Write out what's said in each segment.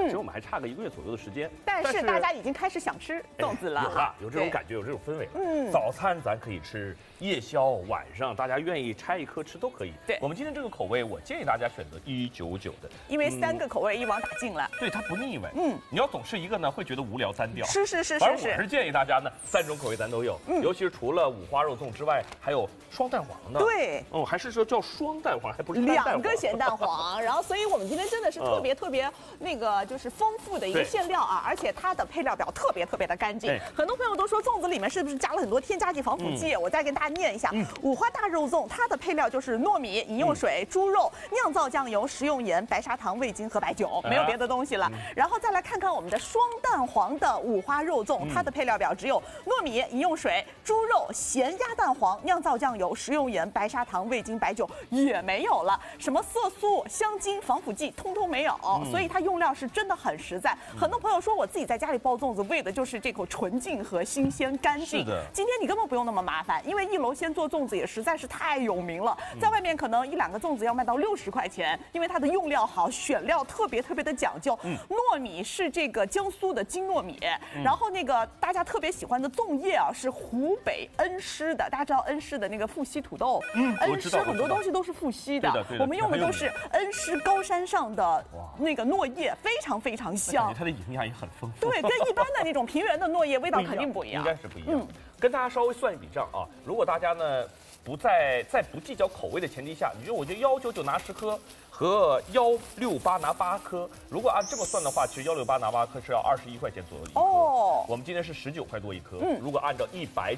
其实我们还差个1个月左右的时间。 但是大家已经开始想吃粽子了， 有这种感觉，有这种氛围了。早餐咱可以吃，夜宵晚上大家愿意拆一颗吃都可以。 对， 我们今天这个口味，我建议大家选择199的， 因为3个口味一网打尽了。 对，它不腻味。你要总吃一个呢，会觉得无聊单调。 是。 反正我是建议大家呢，3种口味咱都有，尤其是除了五花肉粽之外，还有双蛋黄的。 对， 还是说叫双蛋黄，还不是单蛋黄。 2个咸蛋黄，然后所以我们今天真的是特别那个就是丰富的一个馅料啊，而且它的配料表特别的干净。很多朋友都说粽子里面是不是加了很多添加剂、防腐剂？我再跟大家念一下，五花大肉粽它的配料就是糯米、饮用水、猪肉、酿造酱油、食用盐、白砂糖、味精和白酒，没有别的东西了。然后再来看看我们的双蛋黄的五花肉粽，它的配料表只有糯米、饮用水、猪肉、咸鸭蛋黄、酿造酱油、食用盐、白砂糖、味精、白酒也没有了，什么色素、香精、防腐剂通通没有，所以它用料是真的很实在。很多朋友说我自己在家里包粽子，为的就是这口纯净和新鲜干净。今天你根本不用那么麻烦，因为一楼鲜做粽子也实在是太有名了，在外面可能1、2个粽子要卖到60块钱，因为它的用料好，选料特别的讲究。糯米是这个江苏的金糯米，然后那个大家特别喜欢的粽叶啊是湖北恩施的，大家知道恩施的那个富硒土豆，恩施很多东西都是富硒的，我们用的都是恩施高山上的那个糯叶，非常香。 它的营养也很丰富。 对，跟一般的那种平原的糯叶味道肯定不一样， 应该是不一样。跟大家稍微算一笔账啊，如果大家呢在不计较口味的前提下，我觉得199拿10颗和168拿8颗，如果按这么算的话，其实168拿8颗是要21块钱左右一颗。我们今天是19块多一颗。如果按照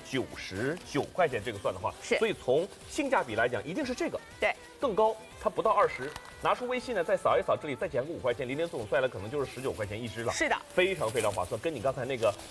199块钱这个算的话，所以从性价比来讲，一定是这个对更高，它不到20。拿出微信呢，再扫一扫，这里再减个5块钱，零总算来可能就是19块钱一只了。 是的， 非常划算。跟你刚才那个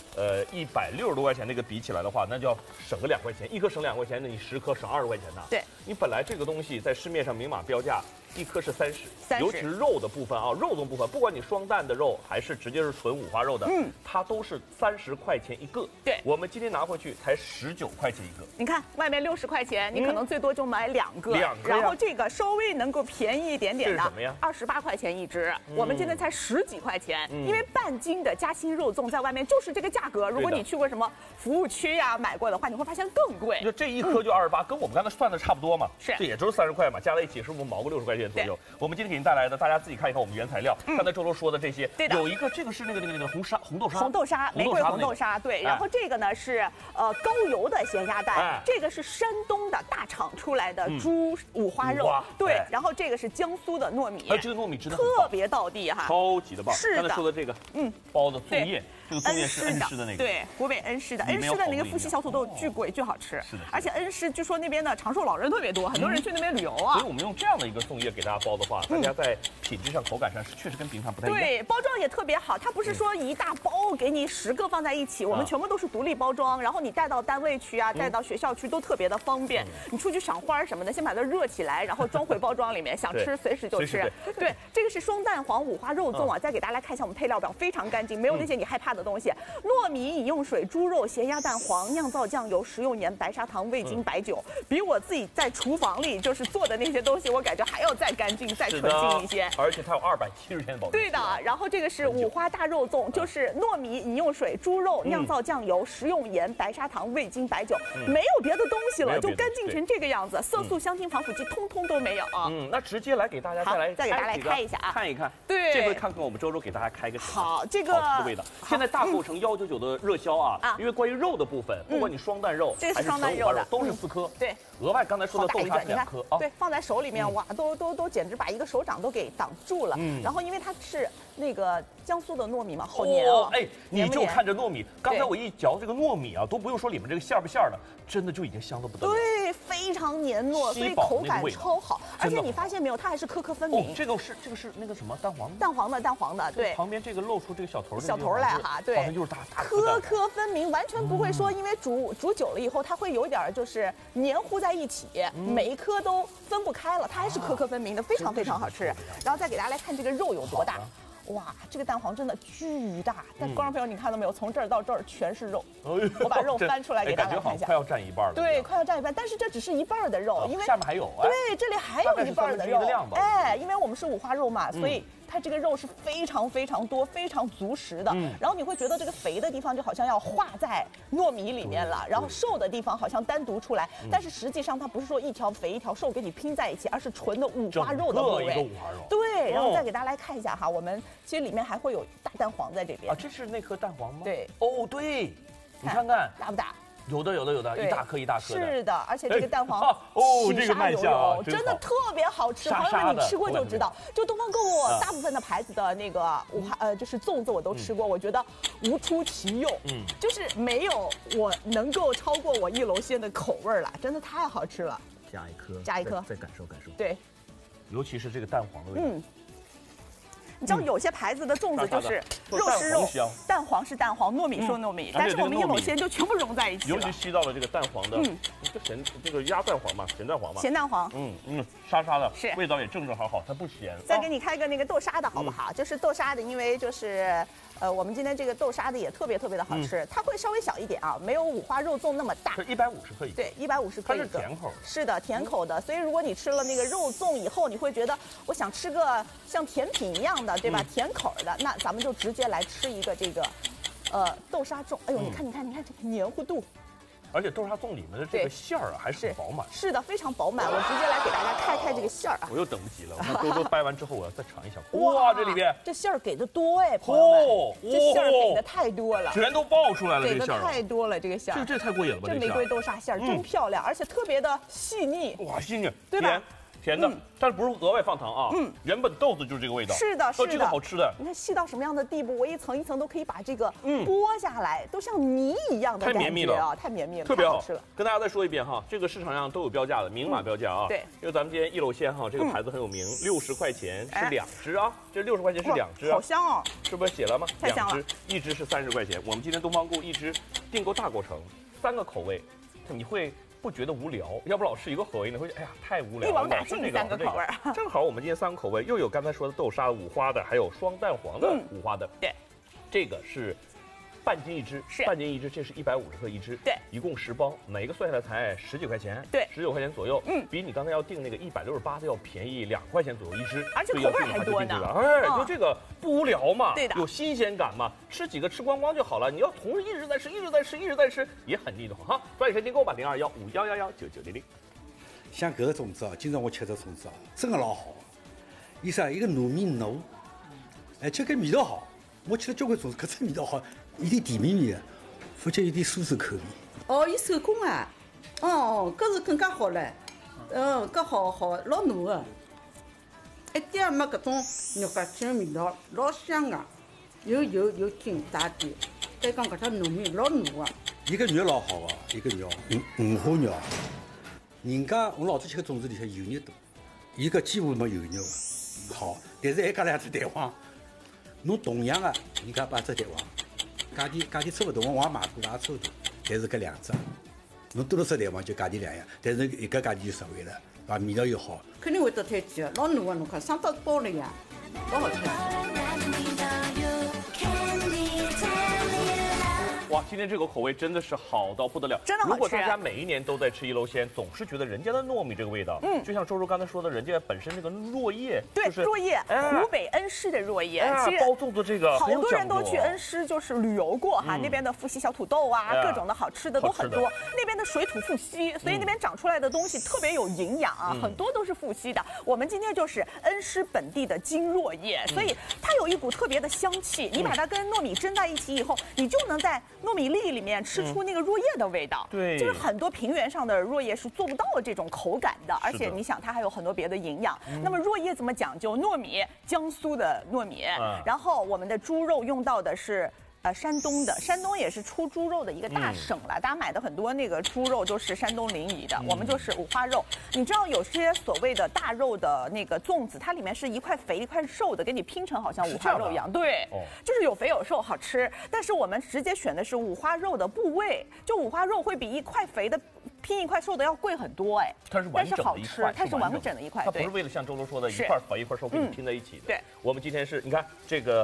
160多块钱那个比起来的话，那就要省个2块钱，一颗省2块钱，那你10颗省20块钱呢。 对， 你本来这个东西在市面上明码标价1颗是30，尤其是肉的部分啊，肉粽部分，不管你双蛋的肉还是直接是纯五花肉的，它都是30块钱一个。对，我们今天拿回去才19块钱一个。 你看外面60块钱，你可能最多就买2个，然后这个稍微能够便宜一点点的， 这是什么呀 ？28块钱一只，我们今天才10几块钱，因为半斤的夹心肉粽在外面就是这个价格。如果你去过什么服务区呀买过的话，你会发现更贵。 就这一颗就28，跟我们刚才算的差不多嘛， 是， 这也就是30块嘛，加在一起是不是毛个60块钱左右？我们今天给您带来的，大家自己看一看我们原材料。刚才周周说的这些，有一个这个是那个红豆沙， 玫瑰红豆沙，对。然后这个呢是高油的咸鸭蛋，这个是山东的大厂出来的猪五花肉，对。然后这个是江苏的糯米， 这个糯米真的特别道地哈， 超级的棒。 是的， 刚才说的这个，包的粽叶。这个粽叶是恩施的那个， 对，湖北恩施的，恩施的那个富硒小土豆巨贵巨好吃， 是的。 而且恩施据说那边的长寿老人特别多，很多人去那边旅游啊。 所以我们用这样的一个粽叶给大家包的话，大家在品质上、口感上是确实跟平常不太一样。 对，包装也特别好，它不是说一大包给你10个放在一起，我们全部都是独立包装，然后你带到单位去啊，带到学校去都特别的方便。你出去赏花什么的，先把它热起来，然后装回包装里面，想吃随时就吃。对，这个是双蛋黄五花肉粽啊，再给大家来看一下我们配料表，非常干净，没有那些你害怕的东西。糯米、饮用水、猪肉、咸鸭蛋黄、酿造酱油、食用盐、白砂糖、味精、白酒，比我自己在厨房里就是做的那些东西，我感觉还要再干净、再纯净一些。 而且它有270天的保质期。 对的，然后这个是五花大肉粽，就是糯米、饮用水、猪肉、酿造酱油、食用盐、白砂糖、味精、白酒，没有别的东西了，就干净成这个样子，色素、香精、防腐剂通通都没有。 那直接来给大家再给大家来开一下啊， 看一看。 对， 这回看看我们周周给大家开个好，这个好吃的味道。现在大购成199的热销啊，因为关于肉的部分，不管你双蛋肉还是纯五花肉，都是4颗。对，额外刚才说的豆沙是2颗啊。 对，放在手里面哇，都简直把一个手掌都给挡住了。然后因为它是那个江苏的糯米嘛，好黏哦。 哎，你就看着糯米，刚才我一嚼这个糯米啊，都不用说里面这个馅不馅的，真的就已经香得不得了。 对，非常黏糯，所以口感超好。而且你发现没有，它还是颗颗分明。 这个是那个什么蛋黄的？ 蛋黄的，对。 旁边这个露出这个小头来哈，对， 好像就是大颗颗分明，完全不会说因为煮久了以后，它会有点就是黏糊在一起，每一颗都分不开了，它还是颗颗分明的，非常好吃。然后再给大家来看这个肉有多大。哇，这个蛋黄真的巨大！但观众朋友，你看到没有？从这儿到这儿全是肉。我把肉翻出来给大家看一下， 快要占一半了。 对，快要占一半，但是这只是一半的肉，因为下面还有。 对，这里还有一半的肉。哎，因为我们是五花肉嘛，所以它这个肉是非常非常多、非常足实的。然后你会觉得这个肥的地方就好像要化在糯米里面了，然后瘦的地方好像单独出来。但是实际上它不是说一条肥一条瘦给你拼在一起，而是纯的五花肉的部位。 一个五花肉。 对，然后再给大家来看一下哈，我们其实里面还会有大蛋黄在这边。 啊，这是那颗蛋黄吗？ 对。 哦，对，你看看大不大？ 有的，一大颗一大颗的。 是的，而且这个蛋黄这个卖相啊， 真的特别好吃。朋友们，你吃过就知道。就东方购物大部分的牌子的那个就是粽子我都吃过，我觉得无出其右。就是没有我能够超过我一楼鲜的口味了，真的太好吃了。加一颗， 再感受感受。 对， 尤其是这个蛋黄的味道。 你知道有些牌子的粽子就是肉是肉，蛋黄是蛋黄，糯米是糯米，但是我们一楼鲜就全部融在一起了。 尤其吸到了这个蛋黄的，这个鸭蛋黄嘛，咸蛋黄嘛。 咸蛋黄， 沙沙的， 是味道也正正好好，它不咸。 再给你开个那个豆沙的好不好？就是豆沙的，因为就是我们今天这个豆沙的也特别的好吃，它会稍微小一点啊，没有五花肉粽那么大。 是150克一个。 对，150克一个。 它是甜口。 是的，甜口的。所以如果你吃了那个肉粽以后，你会觉得我想吃个像甜品一样的，对吧？甜口的，那咱们就直接来吃一个这个，豆沙粽。哎呦，你看这个黏糊度。 而且豆沙粽里面的这个馅儿还是很饱满。 是的，非常饱满。我直接来给大家开这个馅儿啊。 我又等不及了，我周周掰完之后我要再尝一下。哇，这里边这馅儿给的多哎，朋友们，这馅儿给的太多了， 全都爆出来了， 给的太多了，这个馅儿。 这太过瘾了吧？ 这玫瑰豆沙馅儿真漂亮，而且特别的细腻。 哇，细腻， 对吧？ 甜的，但是不是额外放糖啊？原本豆子就是这个味道。 是的， 这个好吃的。 你看细到什么样的地步？我一层一层都可以把这个剥下来，都像泥一样的感觉啊，太绵密了， 特别好吃了。 跟大家再说一遍哈，这个市场上都有标价的，明码标价啊。 对， 因为咱们今天一楼鲜哈，这个牌子很有名，60块钱是2只啊，这60块钱是2只啊。 好香哦！ 是不是写了吗？ 太香了。 一只是30块钱。我们今天东方购一只订购大过程，3个口味，你会不觉得无聊？要不老吃一个口味呢，会哎呀太无聊了。 一网打尽3个口味。 正好我们今天3个口味，又有刚才说的豆沙五花的，还有双蛋黄的五花的。 对， 这个是半斤一只，半斤一只，这是150克一只， 对， 一共10包，每个算下来才10几块钱， 对 ，19块钱左右，比你刚才要订那个168的要便宜2块钱左右一只， 而且口味还多呢。 哎，就这个不无聊嘛， 对的， 有新鲜感嘛，吃几个吃光光就好了。你要同时一直在吃，也很腻的慌哈。抓紧时间订购吧，0215119900。 像搿个粽子啊，今朝我吃的粽子啊，真的老好。伊啥一个糯米糯，而且搿味道好。我吃了交关粽子，搿只味道好，有点甜蜜蜜的，而且有点酥酥口味。 哦，伊手工啊，搿是更加好唻。搿好，老糯的，一点也没搿种肉夹心的味道，老香个，又筋大点。再讲搿条糯米老糯个。 伊个肉老好个，伊个肉五花肉。人家我老早吃个粽子里向油肉多，伊搿几乎没油肉个，好，但是还加了2只蛋黄。侬同样的，人家8只蛋黄，价钿差不多，我也买过，也差不多，但是搿2只，侬多了只蛋黄就价钿2样，但是一个价钿就实惠了，啊，味道又好。 肯定会得推荐，老糯个，侬看，上到包了呀，老好吃。 哇，今天这个口味真的是好到不得了， 真的好吃。 如果大家每一年都在吃一楼鲜，总是觉得人家的糯米这个味道，就像周周刚才说的，人家本身这个箬叶， 对，箬叶，湖北恩施的箬叶，其实包粽子这个好多人都去恩施就是旅游过哈，那边的富硒小土豆啊，各种的好吃的都很多，那边的水土富硒，所以那边长出来的东西特别有营养啊，很多都是富硒的。我们今天就是恩施本地的金箬叶，所以它有一股特别的香气，你把它跟糯米蒸在一起以后，你就能在糯米粒里面吃出那个箬叶的味道。 对， 就是很多平原上的箬叶是做不到这种口感的，而且你想它还有很多别的营养。那么箬叶怎么讲究？糯米，江苏的糯米，然后我们的猪肉用到的是。山东的，山东也是出猪肉的一个大省了，大家买的很多那个猪肉都是山东临沂的，我们就是五花肉。你知道有些所谓的大肉的那个粽子，它里面是一块肥一块瘦的，给你拼成好像五花肉一样，对，就是有肥有瘦，好吃。但是我们直接选的是五花肉的部位，就五花肉会比一块肥的拼一块瘦的要贵很多哎， 它是完整的一块， 它是完整的一块， 它不是为了像周周说的一块肥一块瘦给你拼在一起的。 对， 我们今天是你看这个。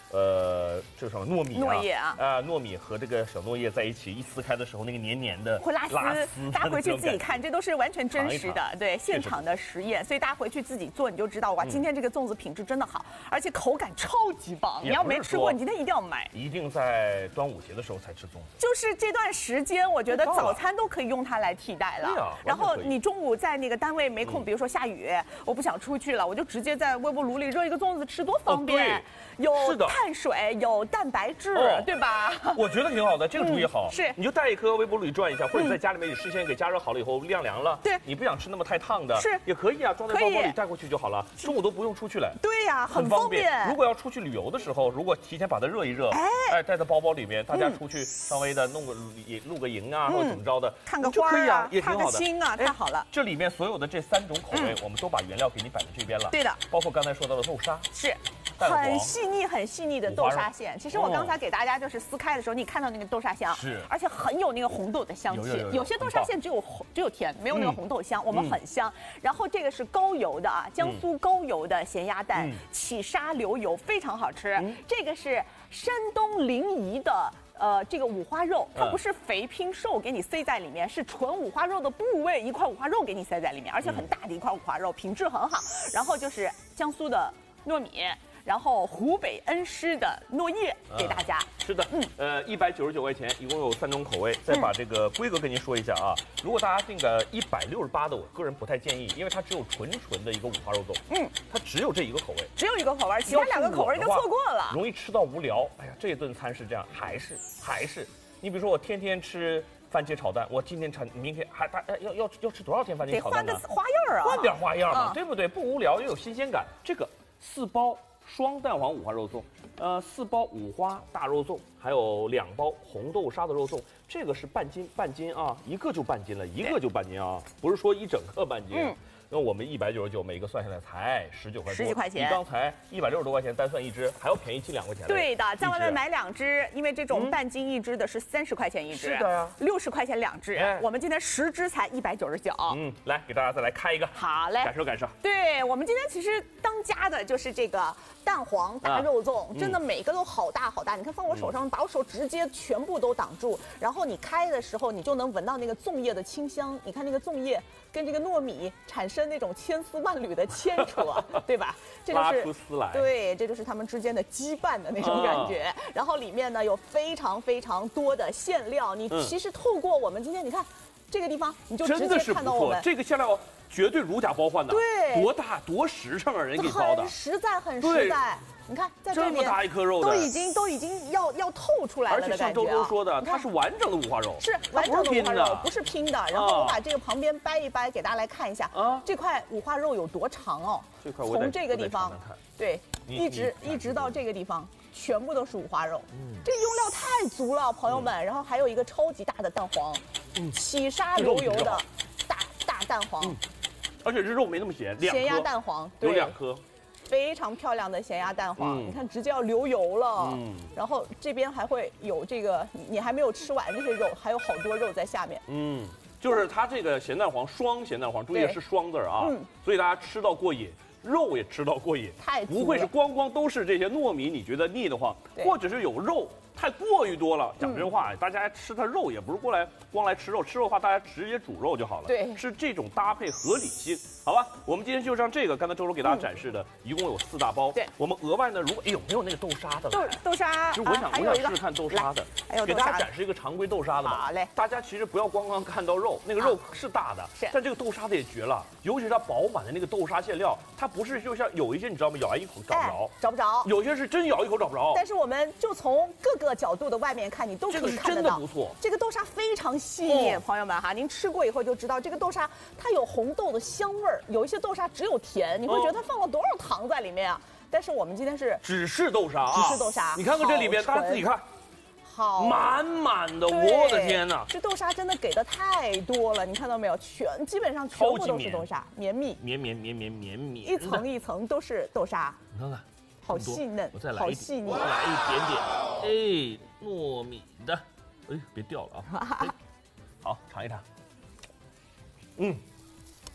这个什么糯米糯叶啊， 糯米和这个小糯叶在一起，一撕开的时候，那个黏黏的会拉丝。大家回去自己看，这都是完全真实的，对，现场的实验。所以大家回去自己做，你就知道哇，今天这个粽子品质真的好，而且口感超级棒。你要没吃过，你今天一定要买。 一定在端午节的时候才吃粽子。 就是这段时间，我觉得早餐都可以用它来替代了。然后你中午在那个单位没空，比如说下雨，我不想出去了，我就直接在微波炉里热一个粽子吃，多方便。有碳水，有蛋白质，对吧？ 我觉得挺好的，这个主意好。 是， 你就带一颗微波炉里转一下，或者在家里面你事先给加热好了以后晾凉了。 对， 你不想吃那么太烫的， 是也可以啊，装在包包里带过去就好了。中午都不用出去了。 对呀，很方便。 如果要出去旅游的时候，如果提前把它热一热，带在包包里面，大家出去稍微的露个营啊，或者怎么着的， 看个花啊， 也挺好的。 看个星啊，太好了。 这里面所有的这3种口味，我们都把原料给你摆在这边了。 对的， 包括刚才说到的豆沙， 是。很细腻的豆沙馅。其实我刚才给大家就是撕开的时候，你看到那个豆沙香， 是， 而且很有那个红豆的香气。有些豆沙馅只有甜，没有那个红豆香，我们很香。然后这个是高油的啊，江苏高油的咸鸭蛋，起沙流油，非常好吃。这个是山东临沂的。这个五花肉，它不是肥拼瘦给你塞在里面，是纯五花肉的部位，一块五花肉给你塞在里面，而且很大的一块五花肉，品质很好。然后就是江苏的糯米。然后湖北恩施的糯叶给大家。 是的，199块钱，一共有3种口味。再把这个规格跟您说一下啊，如果大家订个168的，我个人不太建议，因为它只有纯的一个五花肉粽，它只有这一个口味， 只有一个口味，其他2个口味就错过了， 容易吃到无聊。哎呀，这顿餐是这样，还是，你比如说我天天吃番茄炒蛋，我今天明天还要吃多少天番茄炒蛋呢？ 得换个花样啊， 换点花样嘛，对不对？不无聊又有新鲜感。这个4包双蛋黄五花肉粽，4包五花大肉粽，还有2包红豆沙的肉粽，这个是半斤啊，一个就半斤了，一个就半斤啊，不是说一整个半斤。那我们199每个算下来才19块多，10几块钱，比刚才160多块钱单算一只还要便宜1-2块钱。 对的，在外面买2只，因为这种半斤一只的是30块钱一只， 是的呀 ，60块钱2只，我们今天10只才199。 来给大家再来开一个， 好嘞， 感受。 对，我们今天其实当家的就是这个蛋黄大肉粽，真的每个都好大好大，你看放我手上，把我手直接全部都挡住，然后你开的时候你就能闻到那个粽叶的清香，你看那个粽叶跟这个糯米产生那种千丝万缕的牵扯，对吧？这就是拉出丝来。 对，这就是他们之间的羁绊的那种感觉。然后里面呢有非常非常多的馅料，你其实透过我们今天你看这个地方，你就直接看到我们这个馅料绝对如假包换的。 对， 多大多实诚啊，人给包的， 很实在，很实在。你看，在这么大一颗肉都已经要透出来了的感觉。 而且像周周说的，它是完整的五花肉， 是完整的五花肉，不是拼的。然后我把这个旁边掰一掰，给大家来看一下这块五花肉有多长哦。 这块从这个地方，对，一直到这个地方，全部都是五花肉。这个用料太足了，朋友们。然后还有一个超级大的蛋黄，起沙流油的大蛋黄， 而且这肉没那么咸， 咸鸭蛋黄有2颗。 非常漂亮的咸鸭蛋黄，你看直接要流油了。然后这边还会有这个，你还没有吃完这些肉，还有好多肉在下面。 就是它这个咸蛋黄，双咸蛋黄，注意是双字啊，所以大家吃到过瘾。肉也吃到过瘾， 太不会是光都是这些糯米，你觉得腻得慌，或者是有肉太过于多了。讲真话，大家吃它肉也不是光来吃肉，吃肉的话大家直接煮肉就好了。 对， 是这种搭配合理性，好吧？我们今天就让这个，刚才周周给大家展示的，一共有4大包。 对， 我们额外呢，如果有没有那个豆沙的？ 豆沙， 就我想试试看豆沙的，给大家展示一个常规豆沙的吧。 好嘞， 大家其实不要光看到肉，那个肉是大的，但这个豆沙的也绝了，尤其是它饱满的那个豆沙馅料，它不是就像有一些你知道吗？咬一口找不着， 有些是真咬一口找不着。 但是我们就从各个角度的外面看，你都可以看得到， 这个是真的不错。 这个豆沙非常细腻，朋友们哈，您吃过以后就知道，这个豆沙它有红豆的香味儿，有一些豆沙只有甜，你会觉得它放了多少糖在里面啊？但是我们今天是只是豆沙啊， 只是豆沙。 你看看这里边，大家自己看。 好， 满满的，我的天哪！ 这豆沙真的给的太多了，你看到没有？基本上全部都是豆沙，绵密， 绵， 一层一层都是豆沙。 你看看， 好细嫩， 我再来好细腻， 来一点点，哎，糯米的，哎，别掉了啊！好，尝一尝。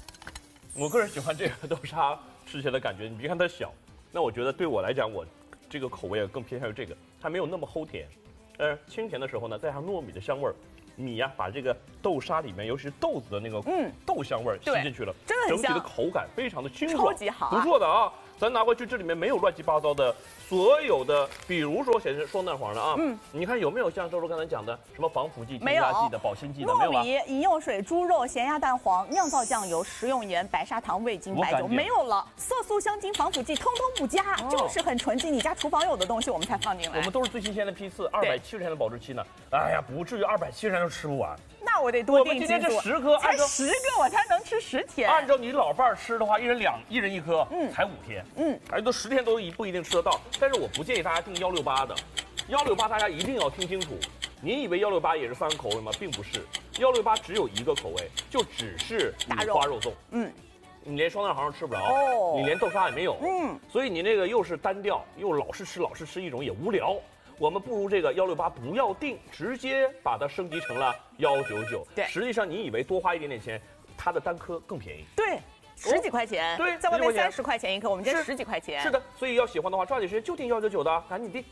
我个人喜欢这个豆沙吃起来的感觉，你别看它小，那我觉得对我来讲，我这个口味更偏向于这个，它没有那么齁甜，清甜的时候呢，再加上糯米的香味儿，米呀把这个豆沙里面，尤其是豆子的那个豆香味儿吸进去了， 真的很香， 整体的口感非常的清爽， 超级好， 不错的啊。咱拿回去，这里面没有乱七八糟的，所有的，比如说显示双蛋黄的啊，你看有没有像周周刚才讲的什么防腐剂、添加剂的、保鲜剂的？没有吧？ 糯米、饮用水、猪肉、咸鸭蛋黄、酿造酱油、食用盐、白砂糖、味精、白酒，没有了，色素、香精、防腐剂通通不加，就是很纯净。你家厨房有的东西我们才放进来。 我们都是最新鲜的批次，270天的保质期呢。哎呀，不至于270天都吃不完。 那我得多订几组。我们今天这10颗， 才10个我才能吃10天。 按照你老伴儿吃的话，一人1颗，才5天，而且都10天都不一定吃得到。但是我不建议大家订168的，168大家一定要听清楚。您以为168也是3个口味吗？并不是，168只有1个口味，就只是五花肉粽。你连双蛋黄都吃不着，你连豆沙也没有，所以你那个又是单调，又老是吃一种也无聊。我们不如这个168不要定，直接把它升级成了199。 对， 实际上你以为多花一点点钱，它的单颗更便宜。 对，10几块钱。 对， 在外面30块钱一颗，我们这10几块钱。 是的，所以要喜欢的话，抓紧时间就订199的，赶紧订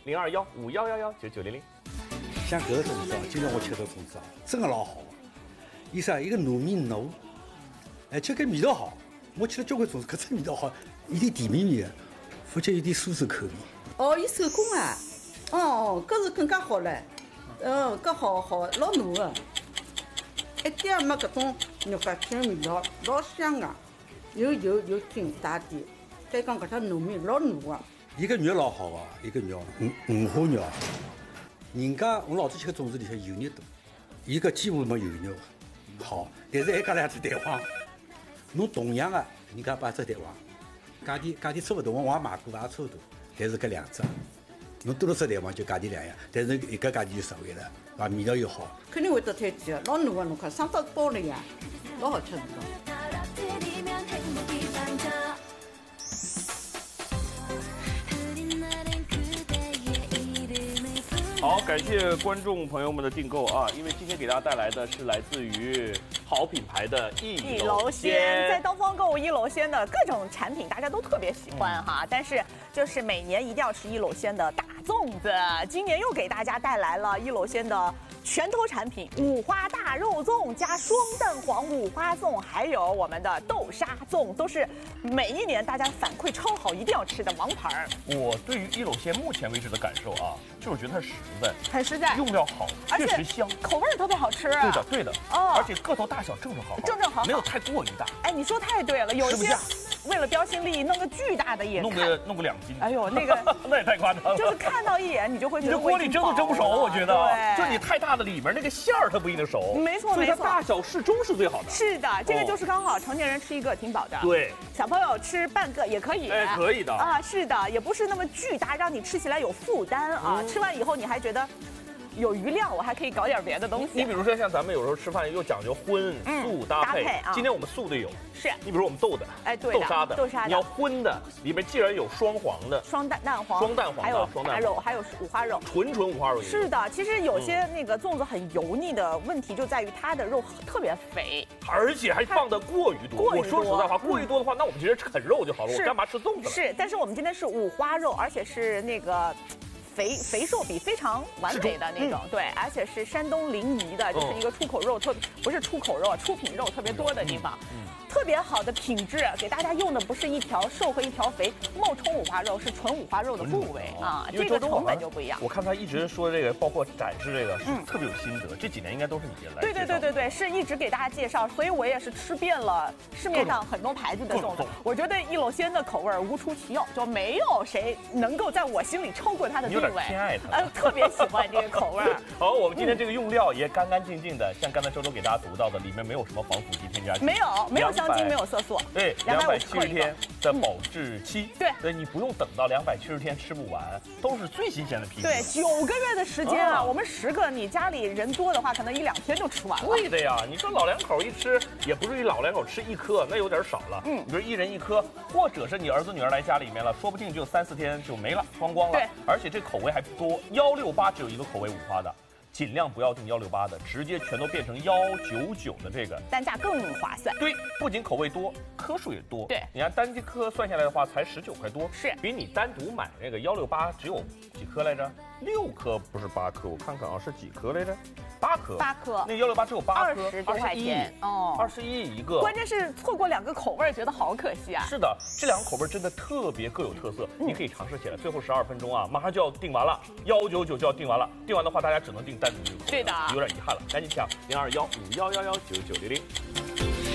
0215119900。 像搿个粽子啊，今朝我吃到粽子啊，真的老好。伊啥一个糯米糯，而且搿味道好。我吃了交关粽子，搿只味道好，有点甜绵绵的，而且有点酥酥口味。 哦，伊手工啊。哦，搿是更加好唻，搿好老糯个，一点也没搿种肉夹心的味道，老香个，又挺大点，再讲搿只糯米老糯个。 伊个肉老好个，伊个肉五花肉，人家我老早吃个粽子里向油肉多，伊搿几乎没油肉好，但是还加了2只蛋黄。侬同样个，人家8只蛋黄，价钿差不多，我也买过，也差不多，但是搿2只。侬多了只蛋黄就价钿2样，但是一个价钿就实惠了，啊，味道又好。 肯定会得推荐的，老糯个，侬看生到包里呀，老好吃味道。 好，感谢观众朋友们的订购啊！因为今天给大家带来的是来自于好品牌的一楼鲜， 在东方购物一楼鲜的各种产品，大家都特别喜欢哈。但是就是每年一定要吃一楼鲜的大粽子，今年又给大家带来了一楼鲜的拳头产品五花大肉粽加双蛋黄五花粽，还有我们的豆沙粽，都是每一年大家反馈超好，一定要吃的王牌。 我对于一楼鲜目前为止的感受啊，就是觉得它实在， 很实在， 用料好，确实香， 口味特别好吃。 对的，而且个头大小正好，没有太过于大。 哎，你说太对了，有些为了标新立异，弄个巨大的也弄个2斤。 哎呦，那个那也太夸张了， 就是看到一眼你就会觉得锅里蒸都蒸不熟，我觉得。 对， 就你太大的里面那个馅儿它不一定熟。 没错， 所以它大小适中是最好的。 是的，这个就是刚好，成年人吃1个挺饱的。 对， 小朋友吃半个也可以。 哎，可以的啊，是的，也不是那么巨大，让你吃起来有负担啊。吃完以后你还觉得有余量，我还可以搞点别的东西。 你比如说像咱们有时候吃饭又讲究荤素搭配啊， 今天我们素的有。 是你比如说我们豆的， 哎，对， 豆沙的，你要荤的，里面既然有双黄的， 双蛋黄， 还有大肉，还有五花肉， 纯五花肉。 是的，其实有些那个粽子很油腻的问题就在于它的肉特别肥， 而且还放的过于多。我说实在话，过于多的话，那我们直接啃肉就好了，我干嘛吃粽子？ 是，但是我们今天是五花肉，而且是那个。肥瘦比非常完美的那种，对，而且是山东临沂的，就是一个出口肉不是出口肉，出品肉特别多的地方，特别好的品质，给大家用的不是一条瘦和一条肥冒充五花肉，是纯五花肉的部位啊，这个成本就不一样。 我看他一直说这个，包括展示这个，是特别有心得。这几年应该都是你来。 对，是一直给大家介绍，所以我也是吃遍了市面上很多牌子的粽子。我觉得一楼鲜的口味无出其右，就没有谁能够在我心里超过它的地位。 偏爱它， 特别喜欢这个口味。 好，我们今天这个用料也干干净净的，像刚才周周给大家读到的，里面没有什么防腐剂、添加剂， 没有香精，没有色素。 对，270天的保质期。对，你不用等到270天吃不完，都是最新鲜的批次。 对，9个月的时间啊，我们10个，你家里人多的话，可能1-2天就吃完了。 对的呀，你说老2口一吃，也不至于老2口吃1颗，那有点少了。你比如1人1颗，或者是你儿子女儿来家里面了，说不定就3-4天就没了，光了。对，而且这口味还不多，168只有1个口味五花的。 尽量不要订168的，直接全都变成199的这个， 单价更划算。 对，不仅口味多，颗数也多。 对， 你看单颗算下来的话，才19块多， 是比你单独买那个168只有几颗来着？6颗不是8颗，我看看啊，是几颗来着？8颗。 8颗。 那个168只有8颗 ，20多块钱哦，21一个。 关键是错过2个口味，觉得好可惜啊。 是的，这2个口味真的特别各有特色，你可以尝试起来。最后12分钟啊，马上就要订完了，199就要订完了。订完的话，大家只能订单独这个口味。 对的， 有点遗憾了，赶紧抢0215111990。